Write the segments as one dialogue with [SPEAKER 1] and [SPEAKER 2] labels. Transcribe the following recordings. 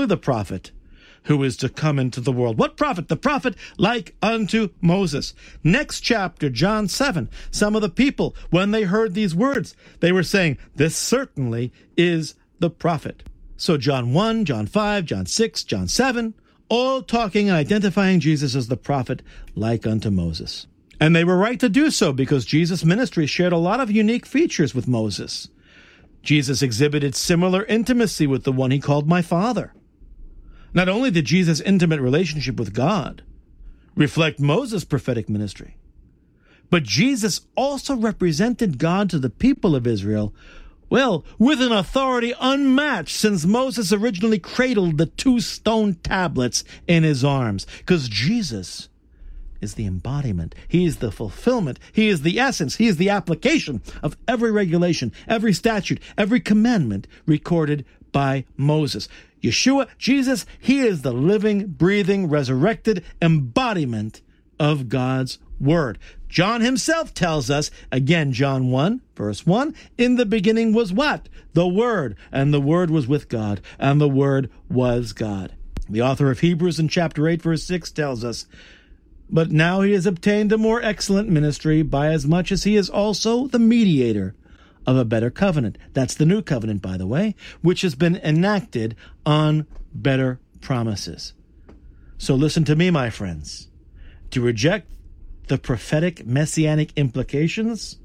[SPEAKER 1] truly the prophet who is to come into the world. What prophet? The prophet like unto Moses. Next chapter, John 7. Some of the people, when they heard these words, they were saying, this certainly is the prophet. So John 1, John 5, John 6, John 7, all talking and identifying Jesus as the prophet like unto Moses. And they were right to do so because Jesus' ministry shared a lot of unique features with Moses. Jesus exhibited similar intimacy with the one he called my Father. Not only did Jesus' intimate relationship with God reflect Moses' prophetic ministry, but Jesus also represented God to the people of Israel, well, with an authority unmatched since Moses originally cradled the 2 stone tablets in his arms. Because Jesus is the embodiment. He is the fulfillment. He is the essence. He is the application of every regulation, every statute, every commandment recorded by Moses. Yeshua, Jesus, he is the living, breathing, resurrected embodiment of God's word. John himself tells us, again, John 1, verse 1, in the beginning was what? The Word, and the Word was with God, and the Word was God. The author of Hebrews in chapter 8, verse 6 tells us, but now he has obtained a more excellent ministry by as much as he is also the mediator of a better covenant. That's the new covenant, by the way, which has been enacted on better promises. So listen to me, my friends. To reject the prophetic messianic implications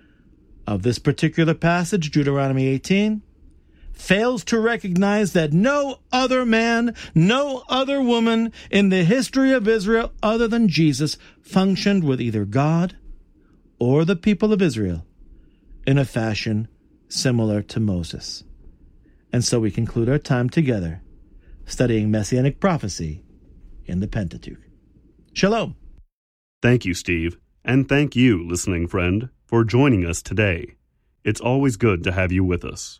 [SPEAKER 1] of this particular passage, Deuteronomy 18, fails to recognize that no other man, no other woman in the history of Israel other than Jesus functioned with either God or the people of Israel in a fashion similar to Moses. And so we conclude our time together studying Messianic prophecy in the Pentateuch. Shalom.
[SPEAKER 2] Thank you, Steve, and thank you, listening friend, for joining us today. It's always good to have you with us.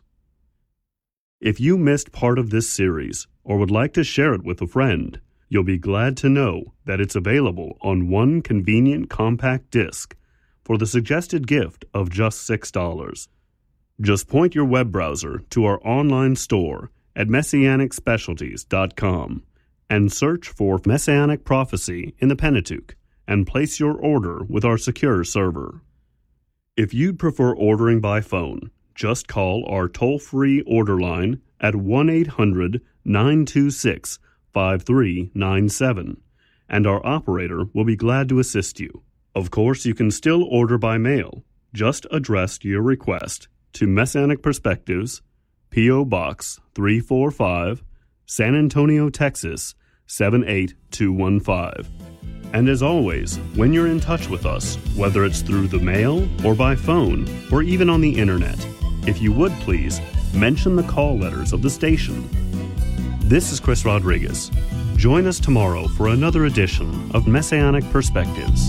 [SPEAKER 2] If you missed part of this series or would like to share it with a friend, you'll be glad to know that it's available on one convenient compact disc for the suggested gift of just $6. Just point your web browser to our online store at messianicspecialties.com and search for Messianic Prophecy in the Pentateuch and place your order with our secure server. If you'd prefer ordering by phone, just call our toll-free order line at 1-800-926-5397, and our operator will be glad to assist you. Of course, you can still order by mail. Just address your request to Messianic Perspectives, P.O. Box 345, San Antonio, Texas 78215. And as always, when you're in touch with us, whether it's through the mail or by phone or even on the internet, if you would please mention the call letters of the station. This is Chris Rodriguez. Join us tomorrow for another edition of Messianic Perspectives.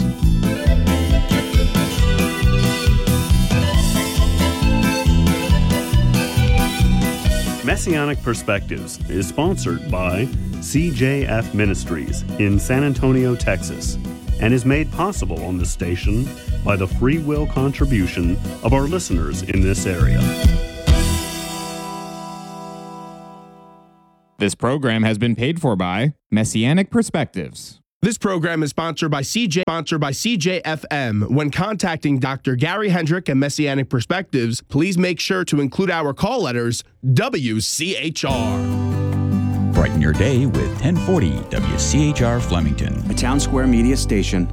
[SPEAKER 2] Messianic Perspectives is sponsored by CJF Ministries in San Antonio, Texas, and is made possible on this station by the free will contribution of our listeners in this area.
[SPEAKER 3] This program has been paid for by Messianic Perspectives.
[SPEAKER 4] This program is sponsored by CJFM. When contacting Dr. Gary Hendrick and Messianic Perspectives, please make sure to include our call letters WCHR.
[SPEAKER 5] Brighten your day with 1040 WCHR Flemington,
[SPEAKER 6] a Town Square media station.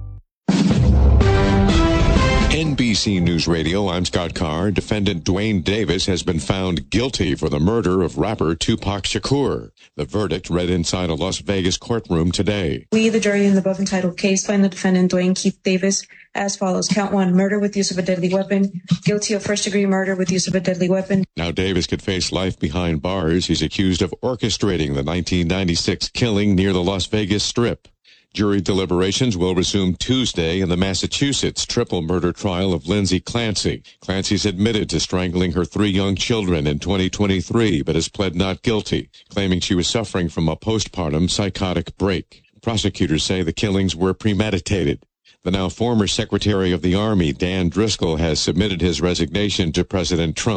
[SPEAKER 7] NBC News Radio, I'm Scott Carr. Defendant Dwayne Davis has been found guilty for the murder of rapper Tupac Shakur. The verdict read inside a Las Vegas courtroom today.
[SPEAKER 8] We, the jury in the above entitled case, find the defendant Dwayne Keith Davis as follows. Count 1, murder with use of a deadly weapon. Guilty of first-degree murder with use of a deadly weapon.
[SPEAKER 7] Now Davis could face life behind bars. He's accused of orchestrating the 1996 killing near the Las Vegas Strip. Jury deliberations will resume Tuesday in the Massachusetts triple murder trial of Lindsay Clancy. Clancy's admitted to strangling her 3 young children in 2023, but has pled not guilty, claiming she was suffering from a postpartum psychotic break. Prosecutors say the killings were premeditated. The now former Secretary of the Army, Dan Driscoll, has submitted his resignation to President Trump.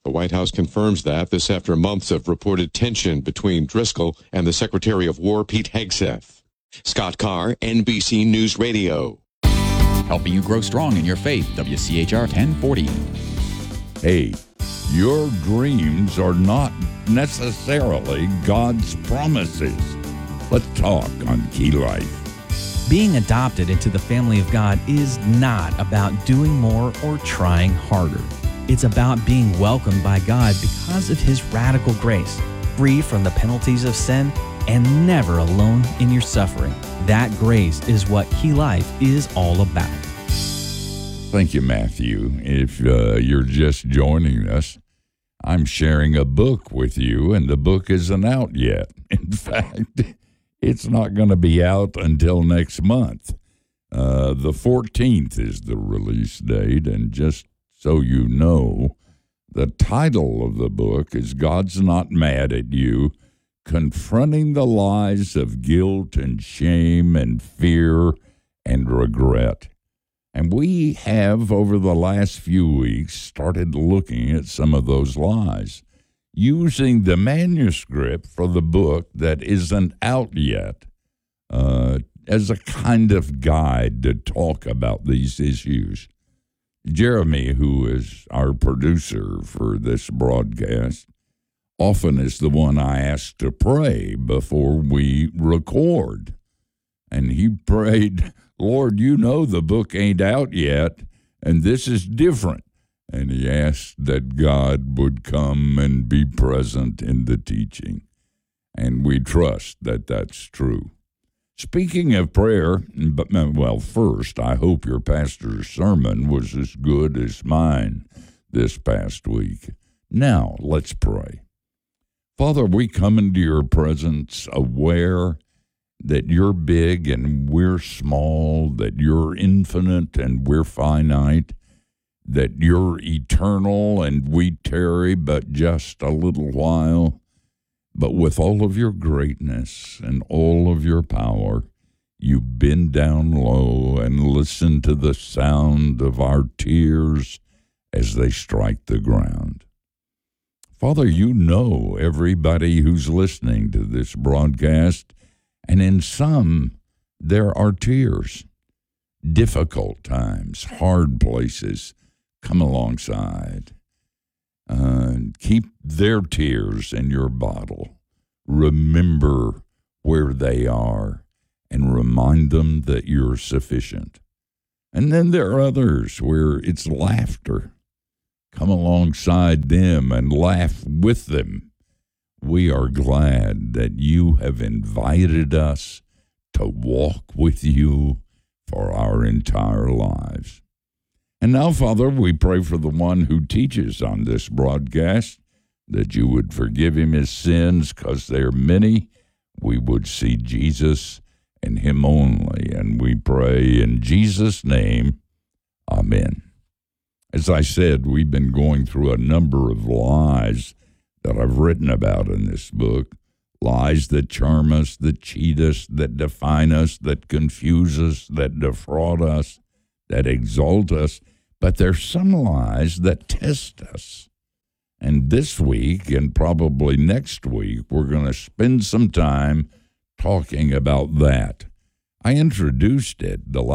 [SPEAKER 7] The White House confirms that this after months of reported tension between Driscoll and the Secretary of War, Pete Hegseth. Scott Carr, NBC News Radio.
[SPEAKER 5] Helping you grow strong in your faith. WCHR 1040.
[SPEAKER 6] Hey, your dreams are not necessarily God's promises. Let's talk on Key Life.
[SPEAKER 9] Being adopted into the family of God is not about doing more or trying harder. It's about being welcomed by God because of His radical grace, free from the penalties of sin, and never alone in your suffering. That grace is what Key Life is all about.
[SPEAKER 6] Thank you, Matthew. If you're just joining us, I'm sharing a book with you, and the book isn't out yet. In fact, it's not going to be out until next month. The 14th is the release date, and just so you know, the title of the book is God's Not Mad at You, Confronting the Lies of Guilt and Shame and Fear and Regret. And we have, over the last few weeks, started looking at some of those lies, using the manuscript for the book that isn't out yet as a kind of guide to talk about these issues. Jeremy, who is our producer for this broadcast, often is the one I ask to pray before we record. And he prayed, Lord, you know the book ain't out yet, and this is different. And he asked that God would come and be present in the teaching. And we trust that that's true. Speaking of prayer, well, first, I hope your pastor's sermon was as good as mine this past week. Now, let's pray. Father, we come into your presence aware that you're big and we're small, that you're infinite and we're finite, that you're eternal and we tarry but just a little while. But with all of your greatness and all of your power, you bend down low and listen to the sound of our tears as they strike the ground. Father, you know everybody who's listening to this broadcast, and in some, there are tears. Difficult times, hard places, come alongside. Keep their tears in your bottle. Remember where they are and remind them that you're sufficient. And then there are others where it's laughter. Come alongside them and laugh with them. We are glad that you have invited us to walk with you for our entire lives. And now, Father, we pray for the one who teaches on this broadcast, that you would forgive him his sins, because they are many. We would see Jesus and him only. And we pray in Jesus' name, amen. As I said, we've been going through a number of lies that I've written about in this book. Lies that charm us, that cheat us, that define us, that confuse us, that defraud us, that exalt us. But there's some lies that test us. And this week, and probably next week, we're going to spend some time talking about that. I introduced it the